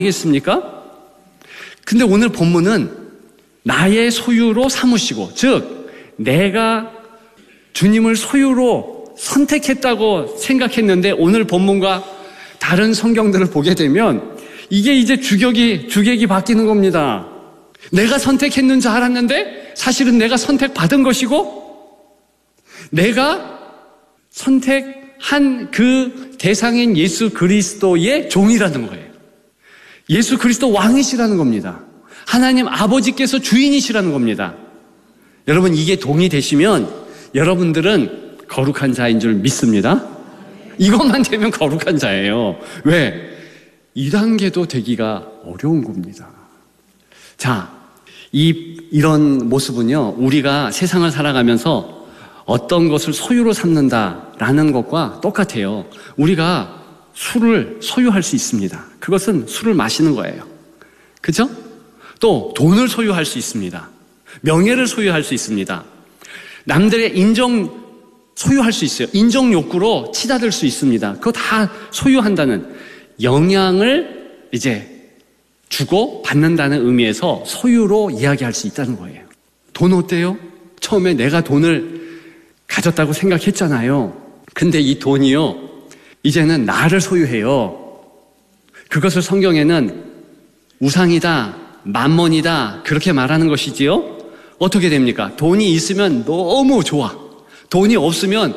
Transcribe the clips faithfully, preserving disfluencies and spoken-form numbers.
아니겠습니까? 근데 오늘 본문은 나의 소유로 삼으시고, 즉 내가 주님을 소유로 선택했다고 생각했는데 오늘 본문과 다른 성경들을 보게 되면 이게 이제 주격이, 주객이 바뀌는 겁니다. 내가 선택했는 줄 알았는데 사실은 내가 선택받은 것이고 내가 선택한 그 대상인 예수 그리스도의 종이라는 거예요. 예수 그리스도 왕이시라는 겁니다. 하나님 아버지께서 주인이시라는 겁니다. 여러분, 이게 동의되시면 여러분들은 거룩한 자인 줄 믿습니다. 이것만 되면 거룩한 자예요. 왜? 이 단계도 되기가 어려운 겁니다. 자, 이, 이런 모습은요, 우리가 세상을 살아가면서 어떤 것을 소유로 삼는다라는 것과 똑같아요. 우리가 술을 소유할 수 있습니다. 그것은 술을 마시는 거예요. 그죠? 또 돈을 소유할 수 있습니다. 명예를 소유할 수 있습니다. 남들의 인정 소유할 수 있어요. 인정 욕구로 치닫을 수 있습니다. 그거 다 소유한다는, 영향을 이제 주고 받는다는 의미에서 소유로 이야기할 수 있다는 거예요. 돈 어때요? 처음에 내가 돈을 가졌다고 생각했잖아요. 근데 이 돈이요, 이제는 나를 소유해요. 그것을 성경에는 우상이다, 만몬이다, 그렇게 말하는 것이지요. 어떻게 됩니까? 돈이 있으면 너무 좋아. 돈이 없으면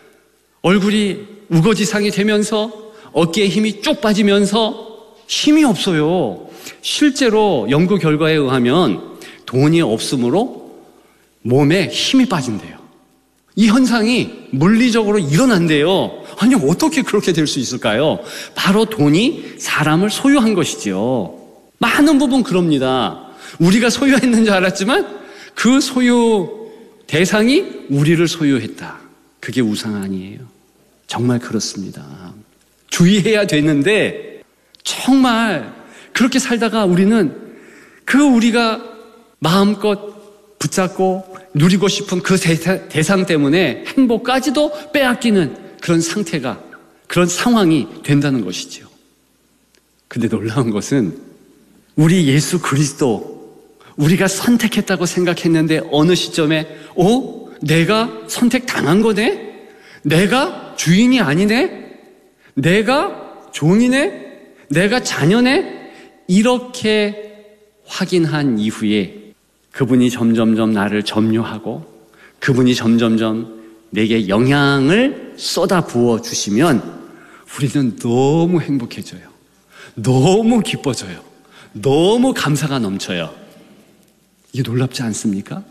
얼굴이 우거지상이 되면서 어깨에 힘이 쭉 빠지면서 힘이 없어요. 실제로 연구 결과에 의하면 돈이 없으므로 몸에 힘이 빠진대요. 이 현상이 물리적으로 일어난대요. 아니, 어떻게 그렇게 될 수 있을까요? 바로 돈이 사람을 소유한 것이지요. 많은 부분 그럽니다. 우리가 소유했는 줄 알았지만 그 소유 대상이 우리를 소유했다. 그게 우상 아니에요. 정말 그렇습니다. 주의해야 되는데 정말 그렇게 살다가 우리는 그 우리가 마음껏 붙잡고 누리고 싶은 그 대상 때문에 행복까지도 빼앗기는 그런 상태가, 그런 상황이 된다는 것이죠. 근데 놀라운 것은 우리 예수 그리스도, 우리가 선택했다고 생각했는데 어느 시점에 어? 내가 선택당한 거네? 내가 주인이 아니네? 내가 종이네? 내가 자녀네? 이렇게 확인한 이후에 그분이 점점점 나를 점유하고 그분이 점점점 내게 영향을 쏟아 부어 주시면 우리는 너무 행복해져요. 너무 기뻐져요. 너무 감사가 넘쳐요. 이게 놀랍지 않습니까?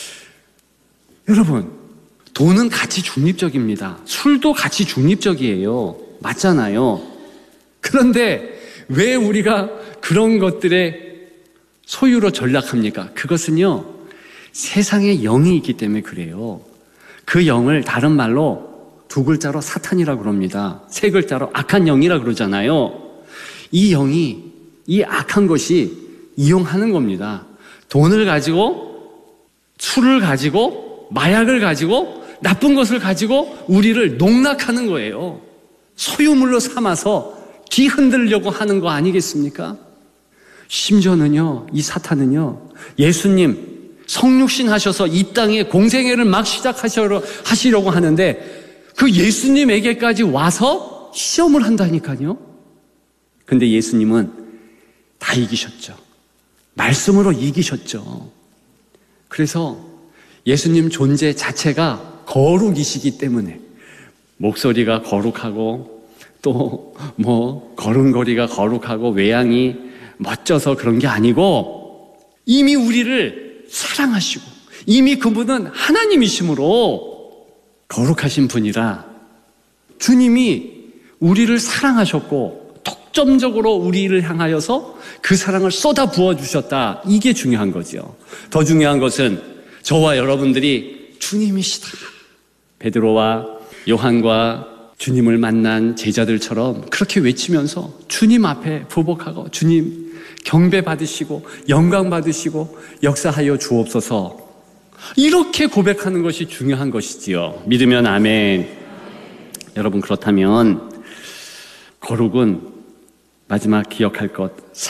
여러분, 돈은 가치 중립적입니다. 술도 가치 중립적이에요. 맞잖아요. 그런데 왜 우리가 그런 것들의 소유로 전락합니까? 그것은요, 세상의 영이 있기 때문에 그래요. 그 영을 다른 말로 두 글자로 사탄이라고 그럽니다. 세 글자로 악한 영이라고 그러잖아요. 이 영이, 이 악한 것이 이용하는 겁니다. 돈을 가지고, 술을 가지고, 마약을 가지고, 나쁜 것을 가지고 우리를 농락하는 거예요. 소유물로 삼아서 뒤흔들려고 하는 거 아니겠습니까? 심지어는요, 이 사탄은요, 예수님 성육신 하셔서 이 땅에 공생애를 막 시작하시려고 하는데 그 예수님에게까지 와서 시험을 한다니까요. 근데 예수님은 다 이기셨죠. 말씀으로 이기셨죠. 그래서 예수님 존재 자체가 거룩이시기 때문에 목소리가 거룩하고 또 뭐 걸음걸이가 거룩하고 외양이 멋져서 그런 게 아니고 이미 우리를 사랑하시고 이미 그분은 하나님이시므로 거룩하신 분이라 주님이 우리를 사랑하셨고 독점적으로 우리를 향하여서 그 사랑을 쏟아 부어주셨다. 이게 중요한 거죠. 더 중요한 것은 저와 여러분들이 주님이시다. 베드로와 요한과 주님을 만난 제자들처럼 그렇게 외치면서 주님 앞에 부복하고 주님 경배 받으시고 영광 받으시고 역사하여 주옵소서, 이렇게 고백하는 것이 중요한 것이지요. 믿으면 아멘. 여러분, 그렇다면 거룩은 마지막 기억할 것,